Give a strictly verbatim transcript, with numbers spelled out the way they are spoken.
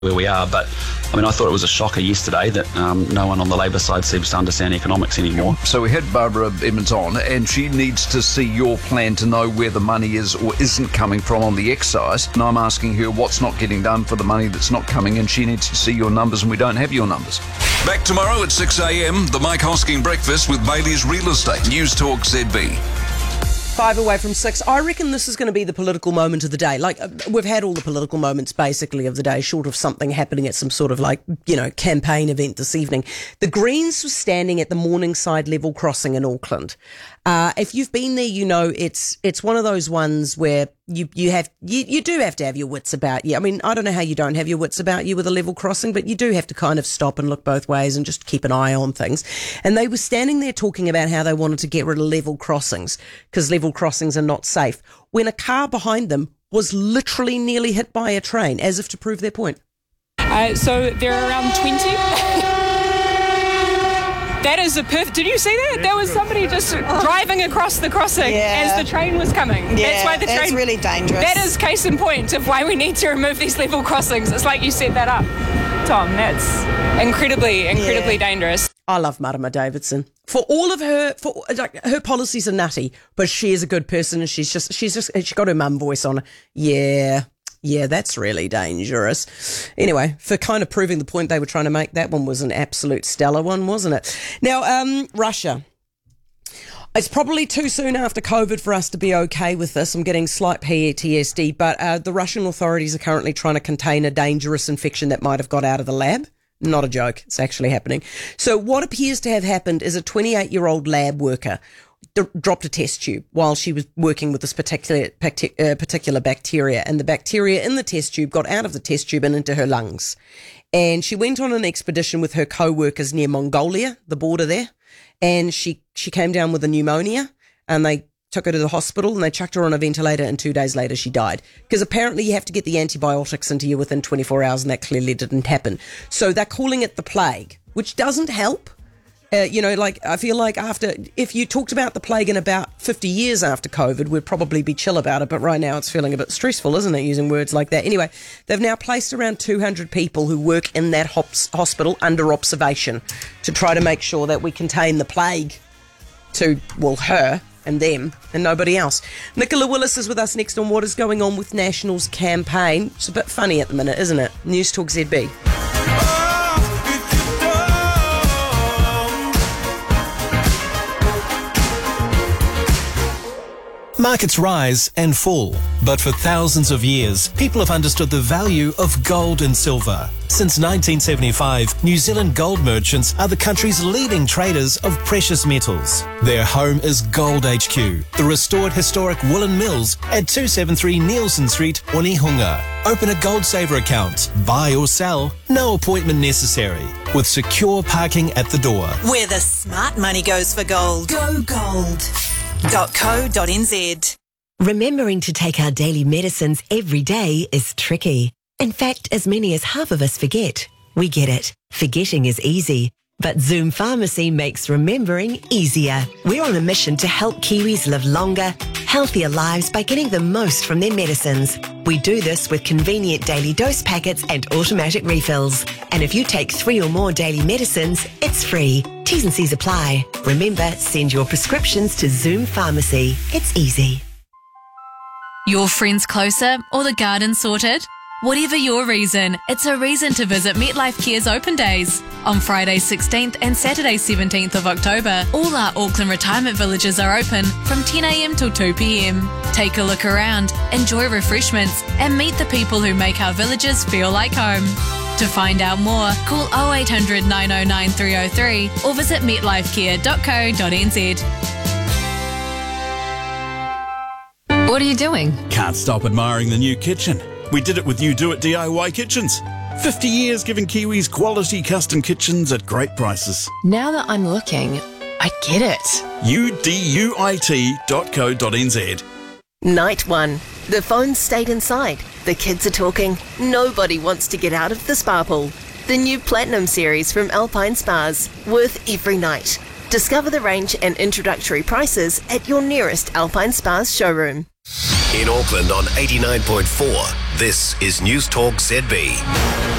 where we are. But I mean, I thought it was a shocker yesterday that um, no one on the Labor side seems to understand economics anymore. So we had Barbara Emmons on, and she needs to see your plan to know where the money is or isn't coming from on the excise. And I'm asking her what's not getting done for the money that's not coming, and she needs to see your numbers, and we don't have your numbers. Back tomorrow at six a.m, the Mike Hosking Breakfast with Bailey's Real Estate. News Talk Z B. Five away from six. I reckon this is going to be the political moment of the day. Like, uh, we've had all the political moments, basically, of the day, short of something happening at some sort of, like, you know, campaign event this evening. The Greens were standing at the Morningside level crossing in Auckland. Uh, if you've been there, you know it's it's one of those ones where you you have you, you do have to have your wits about you. I mean, I don't know how you don't have your wits about you with a level crossing, but you do have to kind of stop and look both ways and just keep an eye on things. And they were standing there talking about how they wanted to get rid of level crossings because level crossings are not safe, when a car behind them was literally nearly hit by a train, as if to prove their point. Uh, so there are around twenty. That is a perfect. Did you see that? There was somebody just driving across the crossing yeah. as the train was coming. Yeah, that's why the train. That's really dangerous. That is case in point of why we need to remove these level crossings. It's like you set that up, Tom. That's incredibly, incredibly yeah. dangerous. I love Marama Davidson for all of her. For like, her policies are nutty, but she is a good person, and she's just she's just she got her mum voice on her. Yeah. Yeah, that's really dangerous. Anyway, for kind of proving the point they were trying to make, that one was an absolute stellar one, wasn't it? Now, um, Russia. It's probably too soon after COVID for us to be okay with this. I'm getting slight P T S D, but uh, the Russian authorities are currently trying to contain a dangerous infection that might have got out of the lab. Not a joke. It's actually happening. So what appears to have happened is a twenty-eight-year-old lab worker d- dropped a test tube while she was working with this particular uh, particular bacteria, and the bacteria in the test tube got out of the test tube and into her lungs. And she went on an expedition with her co-workers near Mongolia, the border there, and she, she came down with a pneumonia, and they took her to the hospital and they chucked her on a ventilator, and two days later she died. Because apparently you have to get the antibiotics into you within twenty-four hours, and that clearly didn't happen. So they're calling it the plague, which doesn't help. Uh, you know, like, I feel like after, if you talked about the plague in about fifty years after COVID, we'd probably be chill about it. But right now it's feeling a bit stressful, isn't it, using words like that? Anyway, they've now placed around two hundred people who work in that hops- hospital under observation to try to make sure that we contain the plague to, well, her and them and nobody else. Nicola Willis is with us next on what is going on with National's campaign. It's a bit funny at the minute, isn't it? News Talk Z B. Markets rise and fall, but for thousands of years, people have understood the value of gold and silver. Since nineteen seventy-five, New Zealand gold merchants are the country's leading traders of precious metals. Their home is Gold H Q, the restored historic woolen mills at two seventy-three Nielsen Street, Onehunga. Open a Gold Saver account, buy or sell, no appointment necessary, with secure parking at the door. Where the smart money goes for gold. Go gold. .co.nz. Remembering to take our daily medicines every day is tricky. In fact, as many as half of us forget. We get it. Forgetting is easy. But Zoom Pharmacy makes remembering easier. We're on a mission to help Kiwis live longer, healthier lives by getting the most from their medicines. We do this with convenient daily dose packets and automatic refills. And if you take three or more daily medicines, it's free. T's and C's apply. Remember, send your prescriptions to Zoom Pharmacy. It's easy. Your friends closer or the garden sorted? Whatever your reason, it's a reason to visit MetLife Care's Open Days. On Friday sixteenth and Saturday seventeenth of October, all our Auckland retirement villages are open from ten a.m. till two p.m. Take a look around, enjoy refreshments, and meet the people who make our villages feel like home. To find out more, call oh eight hundred, nine oh nine, three oh three or visit met life care dot co dot n z. What are you doing? Can't stop admiring the new kitchen. We did it with You Do It D I Y Kitchens. fifty years giving Kiwis quality custom kitchens at great prices. Now that I'm looking, I get it. U D U I T dot co dot n z. Night one. The phones stayed inside. The kids are talking. Nobody wants to get out of the spa pool. The new Platinum series from Alpine Spas. Worth every night. Discover the range and introductory prices at your nearest Alpine Spas showroom. In Auckland on eighty-nine point four, this is News Talk Z B.